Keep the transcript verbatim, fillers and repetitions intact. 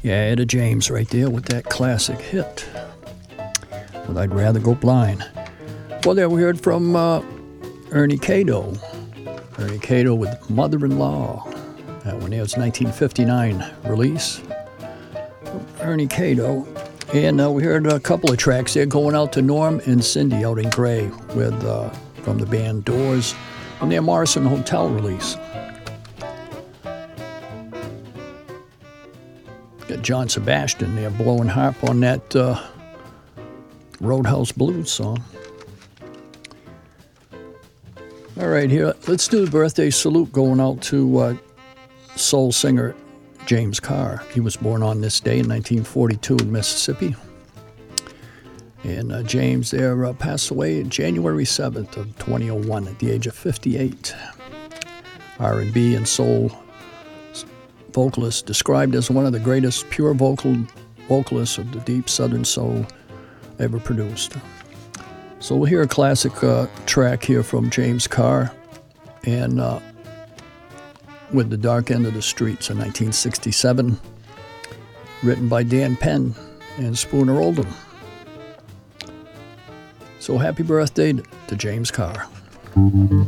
Yeah, Etta James right there with that classic hit. But I'd rather go blind. Well, there we heard from uh, Ernie Cato. Ernie Cato with Mother-in-Law. That one there was nineteen fifty-nine release. Ernie Cato. And uh, we heard a couple of tracks there going out to Norm and Cindy out in Gray with uh, from the band Doors on their Morrison Hotel release. Got John Sebastian there blowing harp on that uh, Roadhouse Blues song. All right, here, let's do the birthday salute going out to uh, soul singer James Carr. He was born on this day in nineteen forty-two in Mississippi. And uh, James there uh, passed away January seventh of twenty oh one at the age of fifty-eight. R and B and soul vocalist, described as one of the greatest pure vocal vocalists of the deep Southern soul ever produced. So we'll hear a classic uh, track here from James Carr, and uh, with The Dark End of the Streets in nineteen sixty-seven, written by Dan Penn and Spooner Oldham. So happy birthday to James Carr.